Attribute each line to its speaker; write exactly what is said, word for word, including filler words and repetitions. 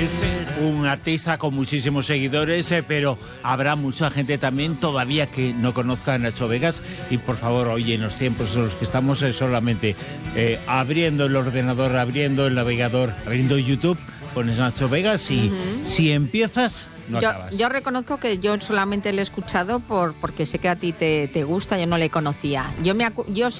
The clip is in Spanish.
Speaker 1: Es un artista con muchísimos seguidores, eh, pero habrá mucha gente también todavía que no conozca a Nacho Vegas. Y por favor, oye, en los tiempos en los que estamos eh, solamente eh, abriendo el ordenador, abriendo el navegador, abriendo YouTube, pones Nacho Vegas y uh-huh. si empiezas... No
Speaker 2: yo,
Speaker 1: acabas.
Speaker 2: yo reconozco que yo solamente le he escuchado por porque sé que a ti te, te gusta, yo no le conocía. Yo me acu- yo